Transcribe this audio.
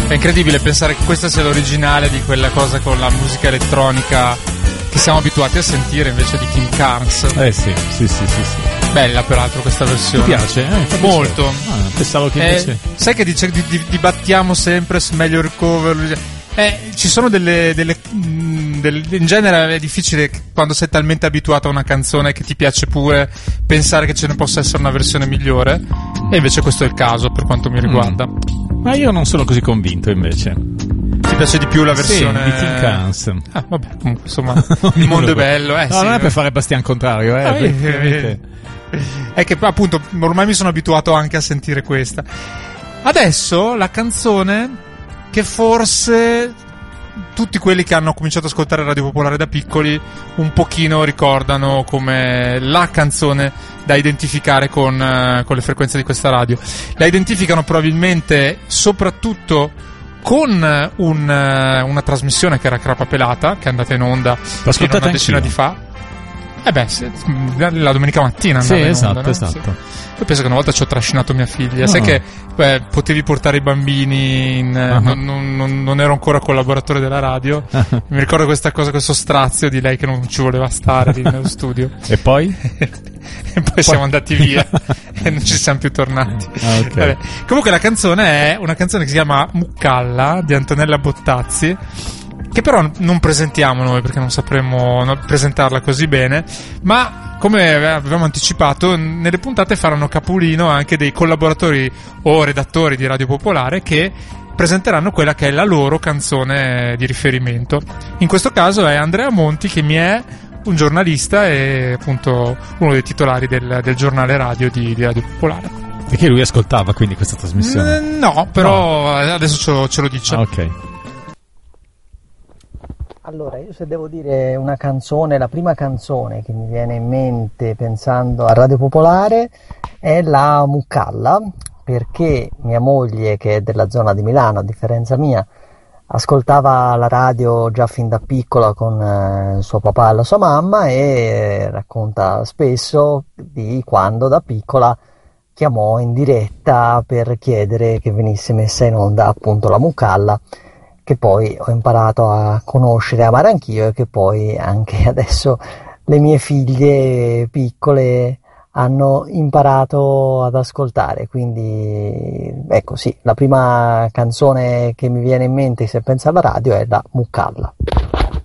È incredibile pensare che questa sia l'originale di quella cosa con la musica elettronica che siamo abituati a sentire invece di Kim Carnes. Sì. Bella peraltro questa versione. Ti piace? Molto. Pensavo che invece... Sai che dibattiamo sempre su meglio il cover. Ci sono in genere è difficile quando sei talmente abituato a una canzone che ti piace pure pensare che ce ne possa essere una versione migliore, e invece questo è il caso per quanto mi riguarda. Ma io non sono così convinto invece. Ti piace di più la versione di King Carnes? Vabbè, comunque insomma il mondo è bello. No, sì, non è per fare Bastian contrario, è che appunto ormai mi sono abituato anche a sentire questa. Adesso la canzone che forse tutti quelli che hanno cominciato ad ascoltare Radio Popolare da piccoli un pochino ricordano come la canzone da identificare con le frequenze di questa radio. La identificano probabilmente soprattutto con una trasmissione che era Crapa Pelata, che è andata in onda fino a una decina di fa. La domenica mattina andava in onda, no? Esatto. Sì. Io penso che una volta ci ho trascinato mia figlia. Sai che potevi portare i bambini non ero ancora collaboratore della radio. Mi ricordo questa cosa, questo strazio di lei che non ci voleva stare lì nello studio. E poi? E poi siamo andati via e non ci siamo più tornati. Okay. Vabbè. Comunque la canzone è una canzone che si chiama Muccalla di Antonella Bottazzi, che però non presentiamo noi perché non sapremo presentarla così bene, ma come avevamo anticipato nelle puntate faranno capolino anche dei collaboratori o redattori di Radio Popolare che presenteranno quella che è la loro canzone di riferimento. In questo caso è Andrea Monti, che mi è un giornalista e appunto uno dei titolari del giornale radio di Radio Popolare. Perché lui ascoltava quindi questa trasmissione? No, però adesso ce lo dice. Ok. Allora, io se devo dire una canzone, la prima canzone che mi viene in mente pensando a Radio Popolare è la Muccalla, perché mia moglie, che è della zona di Milano, a differenza mia, ascoltava la radio già fin da piccola con suo papà e la sua mamma, e racconta spesso di quando da piccola chiamò in diretta per chiedere che venisse messa in onda appunto la Muccalla, che poi ho imparato a conoscere e amare anch'io, e che poi anche adesso le mie figlie piccole hanno imparato ad ascoltare. Quindi ecco, sì, la prima canzone che mi viene in mente se penso alla radio è la Muccalla.